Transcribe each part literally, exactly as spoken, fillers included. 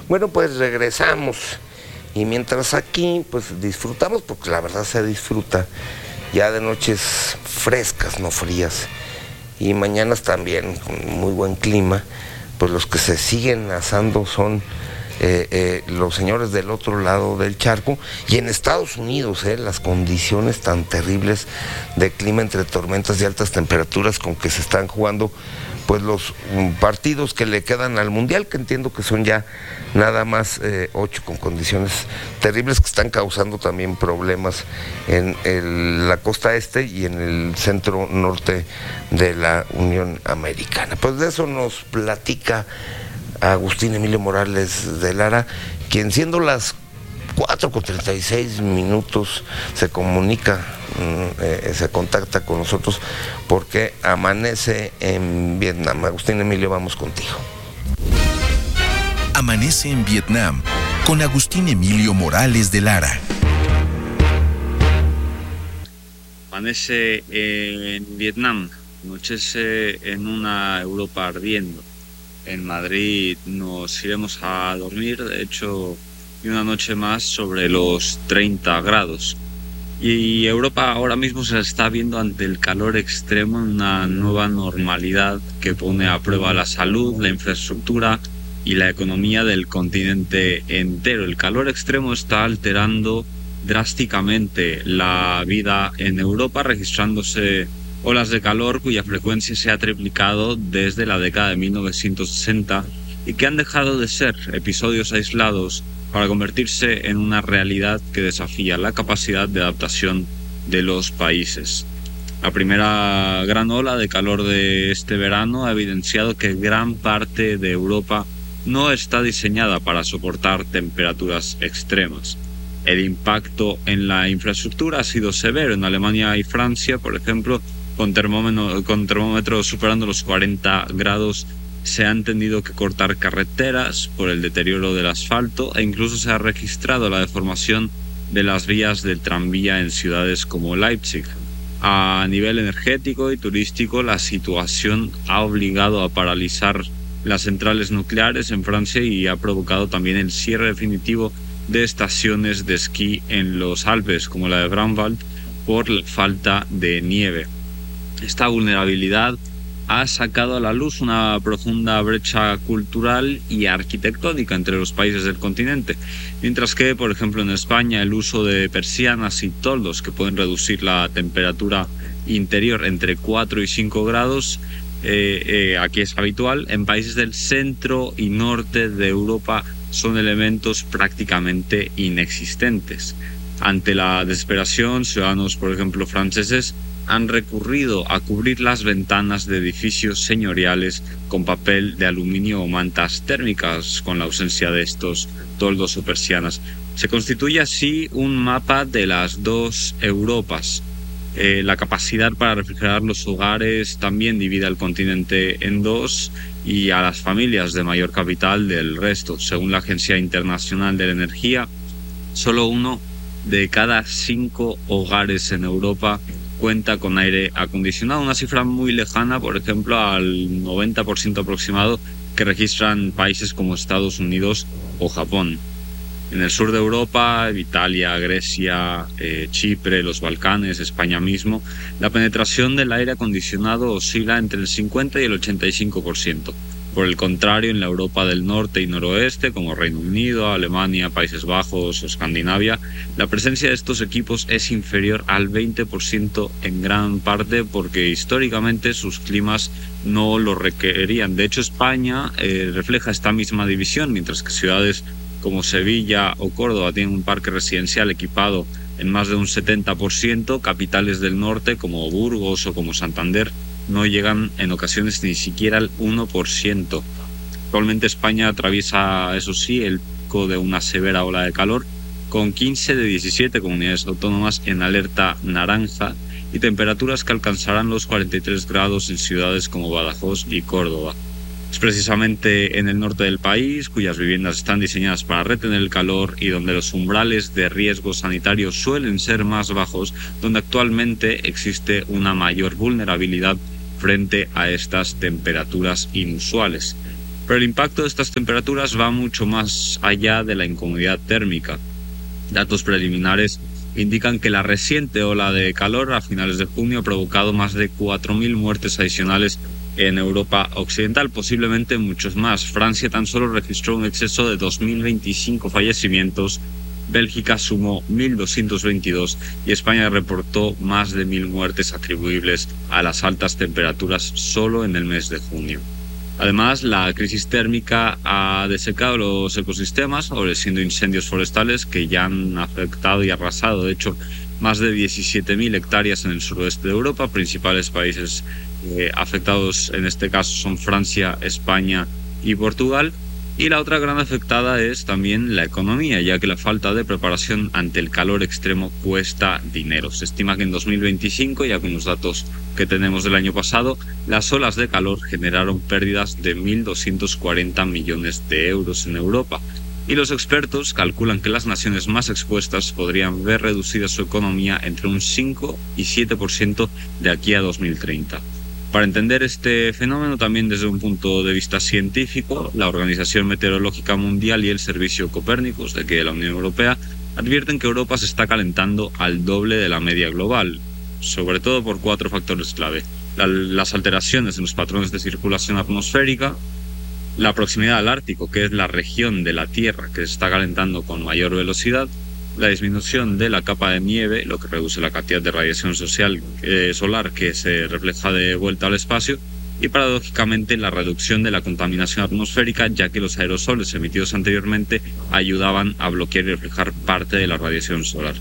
Bueno, pues regresamos y mientras aquí pues disfrutamos, porque la verdad se disfruta ya de noches frescas, no frías, y mañanas también con muy buen clima, pues los que se siguen asando son eh, eh, los señores del otro lado del charco. Y en Estados Unidos, eh, las condiciones tan terribles de clima entre tormentas y altas temperaturas con que se están jugando pues los um, partidos que le quedan al Mundial, que entiendo que son ya nada más eh, ocho, con condiciones terribles que están causando también problemas en el, la costa este y en el centro norte de la Unión Americana. Pues de eso nos platica Agustín Emilio Morales de Lara, quien siendo las cuatro con treinta y seis minutos se comunica, eh, se contacta con nosotros porque amanece en Vietnam. Agustín Emilio, vamos contigo. Amanece en Vietnam con Agustín Emilio Morales de Lara. Amanece en Vietnam, anochece en una Europa ardiendo. En Madrid nos iremos a dormir, de hecho, y una noche más sobre los treinta grados. Y Europa ahora mismo se está viendo ante el calor extremo en una nueva normalidad que pone a prueba la salud, la infraestructura y la economía del continente entero. El calor extremo está alterando drásticamente la vida en Europa, registrándose olas de calor cuya frecuencia se ha triplicado desde la década de mil novecientos sesenta y que han dejado de ser episodios aislados para convertirse en una realidad que desafía la capacidad de adaptación de los países. La primera gran ola de calor de este verano ha evidenciado que gran parte de Europa no está diseñada para soportar temperaturas extremas. El impacto en la infraestructura ha sido severo. En Alemania y Francia, por ejemplo, con termómetros, con termómetros superando los cuarenta grados, se han tenido que cortar carreteras por el deterioro del asfalto e incluso se ha registrado la deformación de las vías del tranvía en ciudades como Leipzig. A nivel energético y turístico, la situación ha obligado a paralizar las centrales nucleares en Francia y ha provocado también el cierre definitivo de estaciones de esquí en los Alpes, como la de Bramwald, por la falta de nieve. Esta vulnerabilidad ha sacado a la luz una profunda brecha cultural y arquitectónica entre los países del continente, mientras que, por ejemplo, en España el uso de persianas y toldos que pueden reducir la temperatura interior entre cuatro y cinco grados, eh, eh, aquí es habitual. En países del centro y norte de Europa son elementos prácticamente inexistentes. Ante la desesperación, ciudadanos, por ejemplo, franceses, han recurrido a cubrir las ventanas de edificios señoriales con papel de aluminio o mantas térmicas con la ausencia de estos toldos o persianas. Se constituye así un mapa de las dos Europas. Eh, la capacidad para refrigerar los hogares también divide al continente en dos y a las familias de mayor capital del resto. Según la Agencia Internacional de la Energía, solo uno de cada cinco hogares en Europa cuenta con aire acondicionado, una cifra muy lejana, por ejemplo, al noventa por ciento aproximado que registran países como Estados Unidos o Japón. En el sur de Europa, Italia, Grecia, eh, Chipre, los Balcanes, España mismo, la penetración del aire acondicionado oscila entre el cincuenta y el ochenta y cinco por ciento. Por el contrario, en la Europa del norte y noroeste, como Reino Unido, Alemania, Países Bajos o Escandinavia, la presencia de estos equipos es inferior al veinte por ciento, en gran parte porque históricamente sus climas no lo requerían. De hecho, España eh, refleja esta misma división, mientras que ciudades como Sevilla o Córdoba tienen un parque residencial equipado en más de un setenta por ciento, capitales del norte como Burgos o como Santander no llegan en ocasiones ni siquiera al uno por ciento. Actualmente España atraviesa, eso sí, el pico de una severa ola de calor, con quince de diecisiete comunidades autónomas en alerta naranja y temperaturas que alcanzarán los cuarenta y tres grados en ciudades como Badajoz y Córdoba. Es precisamente en el norte del país, cuyas viviendas están diseñadas para retener el calor y donde los umbrales de riesgo sanitario suelen ser más bajos, donde actualmente existe una mayor vulnerabilidad frente a estas temperaturas inusuales. Pero el impacto de estas temperaturas va mucho más allá de la incomodidad térmica. Datos preliminares indican que la reciente ola de calor a finales de junio ha provocado más de cuatro mil muertes adicionales en Europa Occidental, posiblemente muchos más. Francia tan solo registró un exceso de dos mil veinticinco fallecimientos, Bélgica sumó mil doscientos veintidós y España reportó más de mil muertes atribuibles a las altas temperaturas solo en el mes de junio. Además, la crisis térmica ha desecado los ecosistemas, favoreciendo incendios forestales que ya han afectado y arrasado, de hecho, más de diecisiete mil hectáreas en el suroeste de Europa. Principales países eh, afectados en este caso son Francia, España y Portugal. Y la otra gran afectada es también la economía, ya que la falta de preparación ante el calor extremo cuesta dinero. Se estima que en dos mil veinticinco, ya con los datos que tenemos del año pasado, las olas de calor generaron pérdidas de mil doscientos cuarenta millones de euros en Europa. Y los expertos calculan que las naciones más expuestas podrían ver reducida su economía entre un cinco y siete por ciento de aquí a dos mil treinta. Para entender este fenómeno también desde un punto de vista científico, la Organización Meteorológica Mundial y el Servicio Copérnicus de aquí de la Unión Europea advierten que Europa se está calentando al doble de la media global, sobre todo por cuatro factores clave: la, las alteraciones en los patrones de circulación atmosférica, la proximidad al Ártico, que es la región de la Tierra que se está calentando con mayor velocidad, la disminución de la capa de nieve, lo que reduce la cantidad de radiación social, eh, solar que se refleja de vuelta al espacio, y paradójicamente la reducción de la contaminación atmosférica, ya que los aerosoles emitidos anteriormente ayudaban a bloquear y reflejar parte de la radiación solar.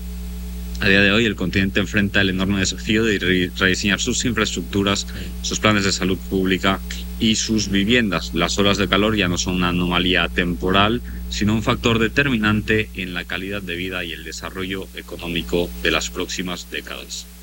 A día de hoy, el continente enfrenta el enorme desafío de re rediseñar sus infraestructuras, sus planes de salud pública y sus viviendas. Las olas de calor ya no son una anomalía temporal, sino un factor determinante en la calidad de vida y el desarrollo económico de las próximas décadas.